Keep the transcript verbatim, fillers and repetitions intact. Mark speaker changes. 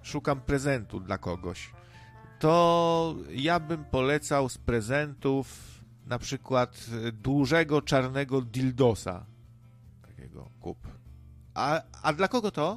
Speaker 1: szukam prezentu dla kogoś, to ja bym polecał z prezentów na przykład dużego czarnego dildosa. Takiego kup. A, a dla kogo to?